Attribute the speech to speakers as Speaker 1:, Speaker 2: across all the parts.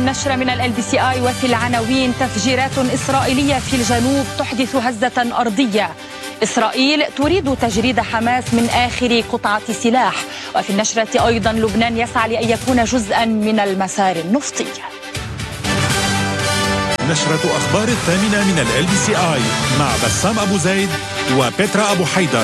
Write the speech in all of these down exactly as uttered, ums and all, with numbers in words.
Speaker 1: النشرة من ال بي سي آي وفي العناوين: تفجيرات إسرائيلية في الجنوب تحدث هزة أرضية، إسرائيل تريد تجريد حماس من آخر قطعة سلاح. وفي النشرة أيضا: لبنان يسعى لأن يكون جزءا من المسار النفطي.
Speaker 2: نشرة أخبار الثامنة من ال بي سي آي مع بسام أبو زيد وبترا أبو حيدر.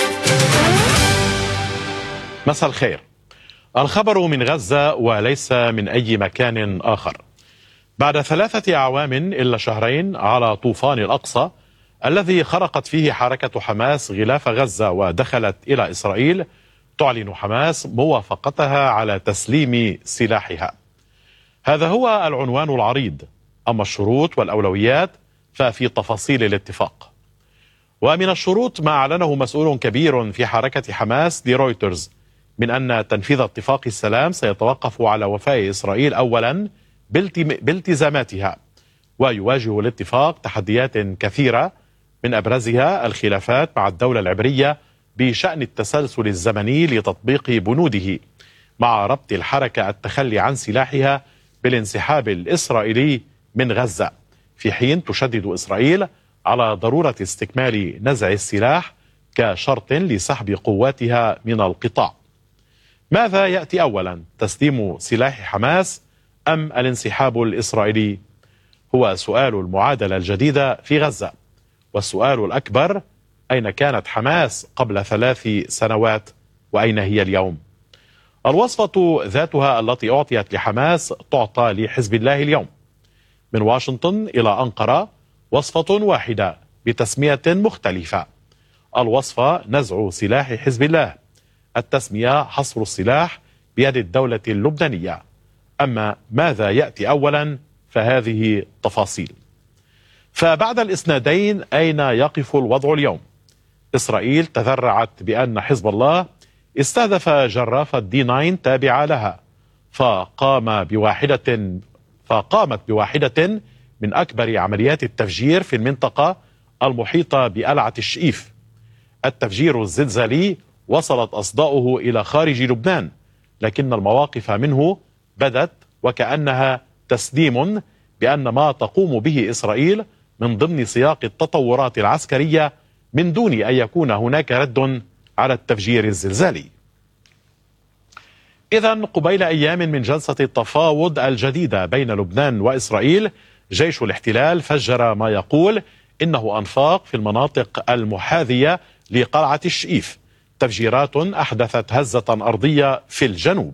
Speaker 3: مساء الخير. الخبر من غزة وليس من أي مكان آخر. بعد ثلاثة أعوام إلا شهرين على طوفان الأقصى الذي خرقت فيه حركة حماس غلاف غزة ودخلت إلى إسرائيل، تعلن حماس موافقتها على تسليم سلاحها. هذا هو العنوان العريض، أما الشروط والأولويات ففي تفاصيل الاتفاق. ومن الشروط ما أعلنه مسؤول كبير في حركة حماس لرويترز من أن تنفيذ اتفاق السلام سيتوقف على وفاء إسرائيل أولا بالتزاماتها، ويواجه الاتفاق تحديات كثيرة من أبرزها الخلافات مع الدولة العبرية بشأن التسلسل الزمني لتطبيق بنوده، مع ربط الحركة التخلي عن سلاحها بالانسحاب الإسرائيلي من غزة، في حين تشدد إسرائيل على ضرورة استكمال نزع السلاح كشرط لسحب قواتها من القطاع. ماذا يأتي أولا، تسليم سلاح حماس أم الانسحاب الإسرائيلي؟ هو سؤال المعادلة الجديدة في غزة. والسؤال الأكبر: أين كانت حماس قبل ثلاث سنوات وأين هي اليوم؟ الوصفة ذاتها التي أعطيت لحماس تعطى لحزب الله اليوم. من واشنطن إلى أنقرة وصفة واحدة بتسمية مختلفة. الوصفة: نزع سلاح حزب الله. التسمية: حصر السلاح بيد الدولة اللبنانية. أما ماذا يأتي أولا فهذه تفاصيل. فبعد الإسنادين أين يقف الوضع اليوم؟ إسرائيل تذرعت بأن حزب الله استهدف جرافة دي تسعة تابعة لها، فقام بواحدة فقامت بواحدة من أكبر عمليات التفجير في المنطقة المحيطة بقلعة الشئيف. التفجير الزلزالي وصلت أصداؤه إلى خارج لبنان، لكن المواقف منه بدت وكأنها تسليم بأن ما تقوم به إسرائيل من ضمن سياق التطورات العسكرية من دون أن يكون هناك رد على التفجير الزلزالي. إذن قبيل أيام من جلسة التفاوض الجديدة بين لبنان وإسرائيل، جيش الاحتلال فجر ما يقول إنه أنفاق في المناطق المحاذية لقلعة الشئيف، تفجيرات أحدثت هزة أرضية في الجنوب.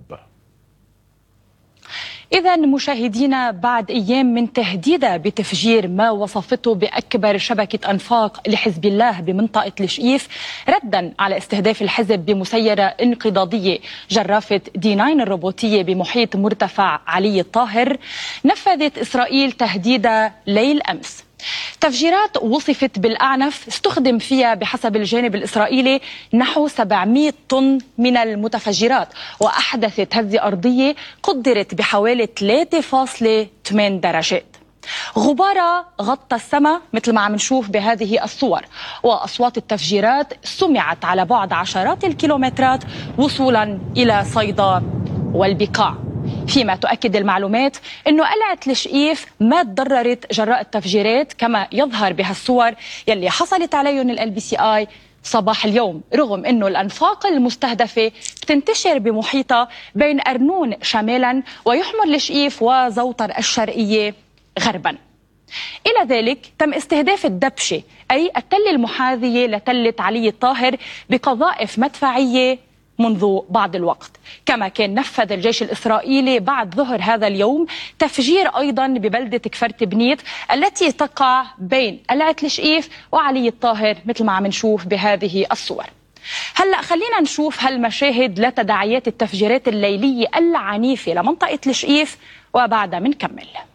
Speaker 1: إذا مشاهدينا، بعد أيام من تهديدها بتفجير ما وصفته بأكبر شبكة أنفاق لحزب الله بمنطقة الشئيف، ردا على استهداف الحزب بمسيرة انقضاضية جرافة دي تسعة الروبوتية بمحيط مرتفع علي الطاهر، نفذت إسرائيل تهديدها ليل أمس. تفجيرات وصفت بالأعنف استخدم فيها بحسب الجانب الإسرائيلي نحو سبعمئة طن من المتفجرات، وأحدثت هزة أرضية قدرت بحوالي ثلاثة فاصلة ثمانية درجات. غبارة غطى السماء مثل ما عم نشوف بهذه الصور، وأصوات التفجيرات سمعت على بعد عشرات الكيلومترات وصولا إلى صيدا والبقاع. فيما تؤكد المعلومات أنه قلعة الشئيف ما تضررت جراء التفجيرات كما يظهر بهالصور يلي حصلت عليهم ال بي سي آي صباح اليوم، رغم أنه الأنفاق المستهدفة بتنتشر بمحيطها بين أرنون شمالا ويحمر الشئيف وزوطر الشرقية غربا. إلى ذلك تم استهداف الدبشة، أي التل المحاذية لتلة علي الطاهر، بقذائف مدفعية منذ بعض الوقت. كما كان نفذ الجيش الإسرائيلي بعد ظهر هذا اليوم تفجير أيضا ببلدة كفرت بنيت التي تقع بين قلعة الشئيف وعلي الطاهر مثل ما عم نشوف بهذه الصور. هلأ خلينا نشوف هالمشاهد لتداعيات التفجيرات الليلية العنيفة لمنطقة الشئيف وبعدها منكمل.